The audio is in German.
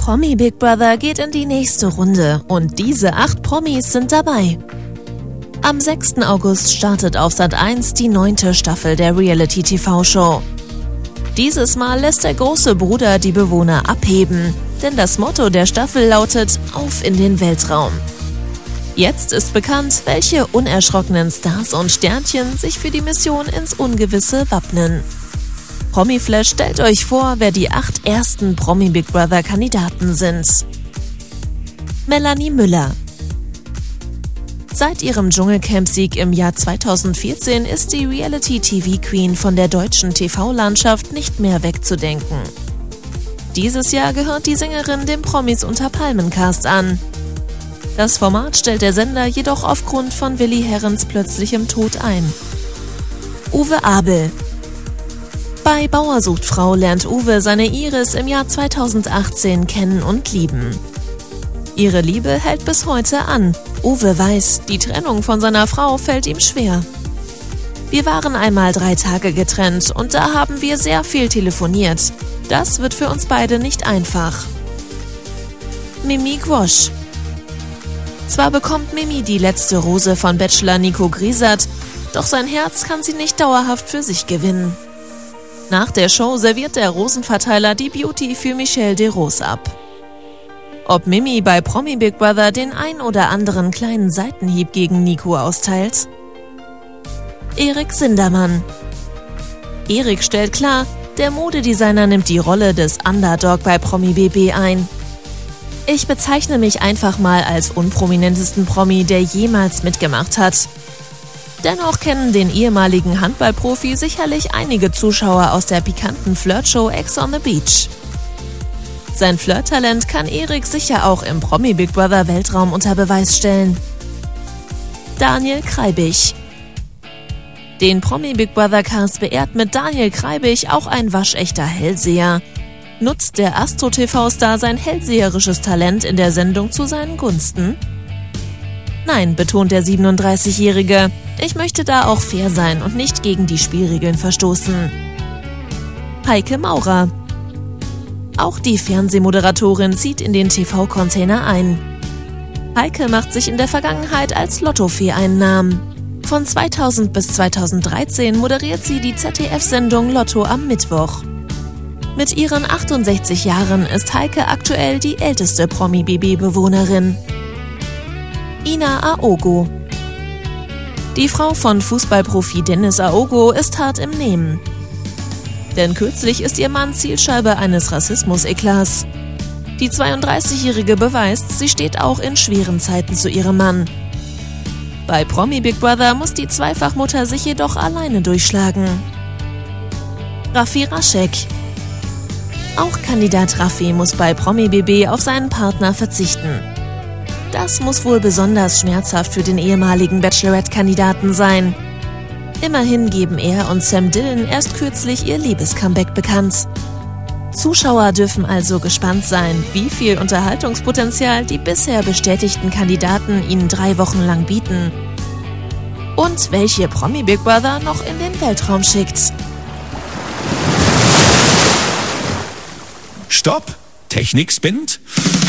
Promi Big Brother geht in die nächste Runde und diese 8 Promis sind dabei. Am 6. August startet auf Sat.1 die 9. Staffel der Reality-TV-Show. Dieses Mal lässt der große Bruder die Bewohner abheben, denn das Motto der Staffel lautet »Auf in den Weltraum«. Jetzt ist bekannt, welche unerschrockenen Stars und Sternchen sich für die Mission ins Ungewisse wappnen. Promiflash stellt euch vor, wer die 8 ersten Promi Big Brother Kandidaten sind. Melanie Müller. Seit ihrem Dschungelcamp-Sieg im Jahr 2014 ist die Reality-TV-Queen von der deutschen TV-Landschaft nicht mehr wegzudenken. Dieses Jahr gehört die Sängerin dem Promis unter Palmen-Cast an. Das Format stellt der Sender jedoch aufgrund von Willi Herrens plötzlichem Tod ein. Uwe Abel. Bei Bauer sucht Frau lernt Uwe seine Iris im Jahr 2018 kennen und lieben. Ihre Liebe hält bis heute an. Uwe weiß, die Trennung von seiner Frau fällt ihm schwer. Wir waren einmal 3 Tage getrennt und da haben wir sehr viel telefoniert. Das wird für uns beide nicht einfach. Mimi Gwosch. Zwar bekommt Mimi die letzte Rose von Bachelor Nico Griesert, doch sein Herz kann sie nicht dauerhaft für sich gewinnen. Nach der Show serviert der Rosenverteiler die Beauty für Michelle Desros ab. Ob Mimi bei Promi Big Brother den ein oder anderen kleinen Seitenhieb gegen Nico austeilt? Erik Sindermann. Erik stellt klar, der Modedesigner nimmt die Rolle des Underdog bei Promi BB ein. Ich bezeichne mich einfach mal als unprominentesten Promi, der jemals mitgemacht hat. Dennoch kennen den ehemaligen Handballprofi sicherlich einige Zuschauer aus der pikanten Flirtshow Ex on the Beach. Sein Flirttalent kann Erik sicher auch im Promi Big Brother Weltraum unter Beweis stellen. Daniel Kreibich. Den Promi Big Brother Cast beehrt mit Daniel Kreibich auch ein waschechter Hellseher. Nutzt der Astro-TV-Star sein hellseherisches Talent in der Sendung zu seinen Gunsten? Nein, betont der 37-Jährige, ich möchte da auch fair sein und nicht gegen die Spielregeln verstoßen. Heike Maurer. Auch die Fernsehmoderatorin zieht in den TV-Container ein. Heike macht sich in der Vergangenheit als Lottofee einen Namen. Von 2000 bis 2013 moderiert sie die ZDF-Sendung Lotto am Mittwoch. Mit ihren 68 Jahren ist Heike aktuell die älteste Promi-BB-Bewohnerin. Ina Aogo. Die Frau von Fußballprofi Dennis Aogo ist hart im Nehmen. Denn kürzlich ist ihr Mann Zielscheibe eines Rassismus-Eklats. Die 32-Jährige beweist, sie steht auch in schweren Zeiten zu ihrem Mann. Bei Promi Big Brother muss die Zweifachmutter sich jedoch alleine durchschlagen. Raffi Raschek. Auch Kandidat Raffi muss bei Promi BB auf seinen Partner verzichten. Das muss wohl besonders schmerzhaft für den ehemaligen Bachelorette-Kandidaten sein. Immerhin geben er und Sam Dillon erst kürzlich ihr Liebescomeback bekannt. Zuschauer dürfen also gespannt sein, wie viel Unterhaltungspotenzial die bisher bestätigten Kandidaten ihnen 3 Wochen lang bieten. Und welche Promi Big Brother noch in den Weltraum schickt. Stopp! Technik spinnt.